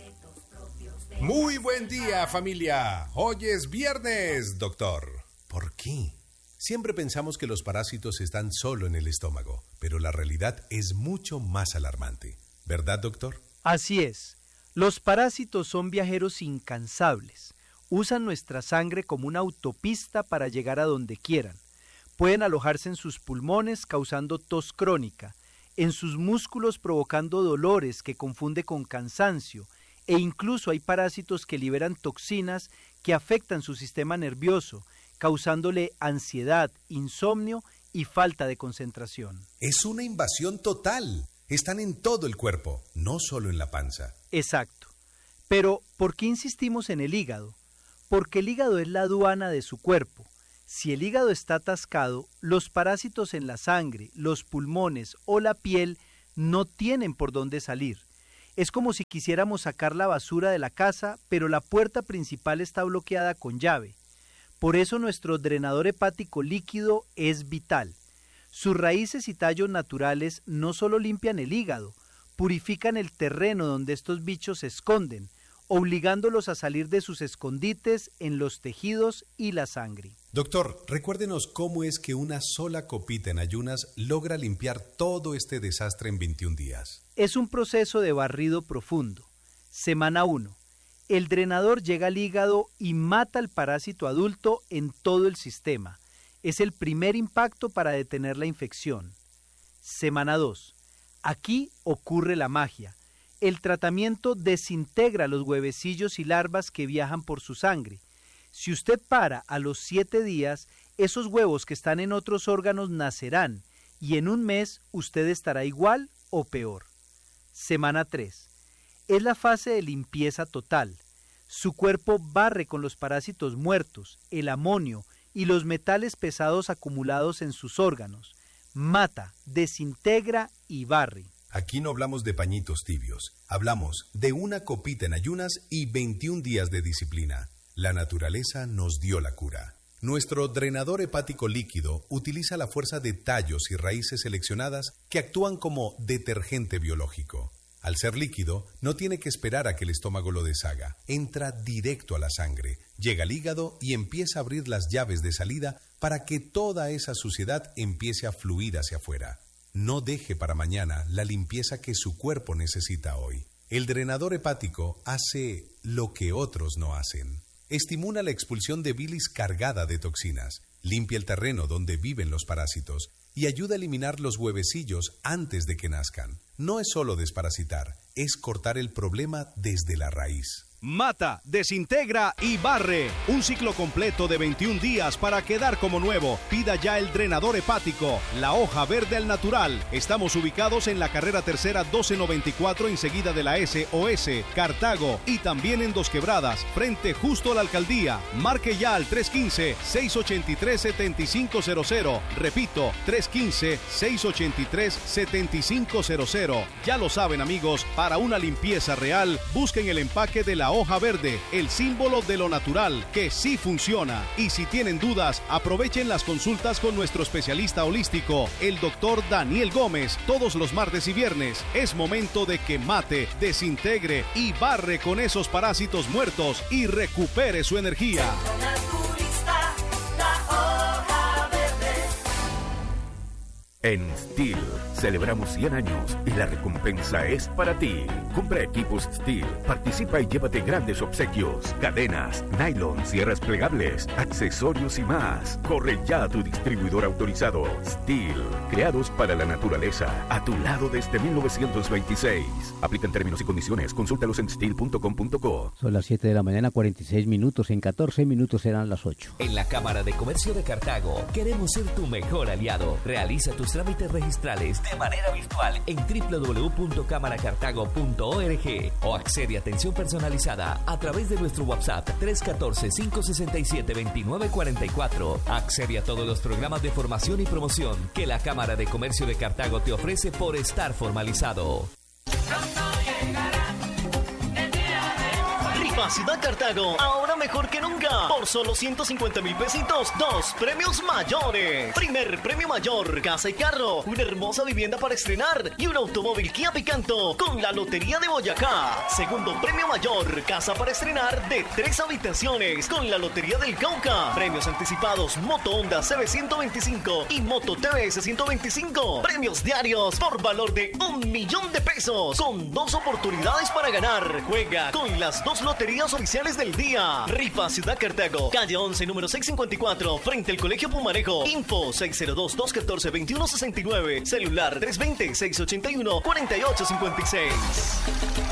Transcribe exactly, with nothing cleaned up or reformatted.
Muy buen día, familia. Hoy es viernes, doctor. ¿Por qué? Siempre pensamos que los parásitos están solo en el estómago, pero la realidad es mucho más alarmante. ¿Verdad, doctor? Así es. Los parásitos son viajeros incansables. Usan nuestra sangre como una autopista para llegar a donde quieran. Pueden alojarse en sus pulmones causando tos crónica, en sus músculos provocando dolores que confunde con cansancio, e incluso hay parásitos que liberan toxinas que afectan su sistema nervioso, causándole ansiedad, insomnio y falta de concentración. Es una invasión total. Están en todo el cuerpo, no solo en la panza. Exacto. Pero, ¿por qué insistimos en el hígado? Porque el hígado es la aduana de su cuerpo. Si el hígado está atascado, los parásitos en la sangre, los pulmones o la piel no tienen por dónde salir. Es como si quisiéramos sacar la basura de la casa, pero la puerta principal está bloqueada con llave. Por eso nuestro drenador hepático líquido es vital. Sus raíces y tallos naturales no solo limpian el hígado, purifican el terreno donde estos bichos se esconden, obligándolos a salir de sus escondites en los tejidos y la sangre. Doctor, recuérdenos cómo es que una sola copita en ayunas logra limpiar todo este desastre en veintiún días. Es un proceso de barrido profundo. Semana uno. El drenador llega al hígado y mata al parásito adulto en todo el sistema. Es el primer impacto para detener la infección. Semana dos. Aquí ocurre la magia. El tratamiento desintegra los huevecillos y larvas que viajan por su sangre. Si usted para a los siete días, esos huevos que están en otros órganos nacerán y en un mes usted estará igual o peor. Semana tres. Es la fase de limpieza total. Su cuerpo barre con los parásitos muertos, el amonio y los metales pesados acumulados en sus órganos. Mata, desintegra y barre. Aquí no hablamos de pañitos tibios, hablamos de una copita en ayunas y veintiún días de disciplina. La naturaleza nos dio la cura. Nuestro drenador hepático líquido utiliza la fuerza de tallos y raíces seleccionadas que actúan como detergente biológico. Al ser líquido, no tiene que esperar a que el estómago lo deshaga. Entra directo a la sangre, llega al hígado y empieza a abrir las llaves de salida para que toda esa suciedad empiece a fluir hacia afuera. No deje para mañana la limpieza que su cuerpo necesita hoy. El drenador hepático hace lo que otros no hacen. Estimula la expulsión de bilis cargada de toxinas, limpia el terreno donde viven los parásitos y ayuda a eliminar los huevecillos antes de que nazcan. No es solo desparasitar, es cortar el problema desde la raíz. Mata, desintegra y barre. Un ciclo completo de veintiún días para quedar como nuevo. Pida ya el drenador hepático, la hoja verde al natural. Estamos ubicados en la carrera tercera doce noventa y cuatro, enseguida de la S O S, Cartago, y también en Dos Quebradas, frente justo a la alcaldía. Marque ya al tres uno cinco, seis ocho tres, siete cinco cero cero. Repito, tres uno cinco, seis ocho tres, siete cinco cero cero. Ya lo saben, amigos, para una limpieza real, busquen el empaque de la hoja verde, el símbolo de lo natural, que sí funciona. Y si tienen dudas, aprovechen las consultas con nuestro especialista holístico, el doctor Daniel Gómez, todos los martes y viernes. Es momento de que mate, desintegre y barre con esos parásitos muertos y recupere su energía. En Steel celebramos cien años y la recompensa es para ti. Compra equipos Steel, participa y llévate grandes obsequios, cadenas, nylon, sierras plegables, accesorios y más. Corre ya a tu distribuidor autorizado. Steel, creados para la naturaleza, a tu lado desde mil novecientos veintiséis. Aplican términos y condiciones, consúltalos en steel punto com punto co. Son las siete de la mañana, cuarenta y seis minutos, en catorce minutos serán las ocho. En la Cámara de Comercio de Cartago queremos ser tu mejor aliado. Realiza tus trámites registrales de manera virtual en w w w punto cámara cartago punto org o accede a atención personalizada a través de nuestro WhatsApp tres uno cuatro, cinco seis siete, dos nueve cuatro cuatro. Accede a todos los programas de formación y promoción que la Cámara de Comercio de Cartago te ofrece por estar formalizado. Rifa Ciudad Cartago ahora me mejor que nunca. Por solo ciento cincuenta mil pesitos, dos premios mayores. Primer premio mayor, casa y carro, una hermosa vivienda para estrenar y un automóvil Kia Picanto con la Lotería de Boyacá. Segundo premio mayor, casa para estrenar de tres habitaciones con la Lotería del Cauca. Premios anticipados, moto Honda C B ciento veinticinco y moto T V S ciento veinticinco. Premios diarios por valor de un millón de pesos con dos oportunidades para ganar. Juega con las dos loterías oficiales del día. Rifa Ciudad Cartago, calle once, número seiscientos cincuenta y cuatro, frente al Colegio Pumarejo. Info seis cero dos, dos uno cuatro, dos uno seis nueve. Celular tres dos cero, seis ocho uno, cuatro ocho cinco seis.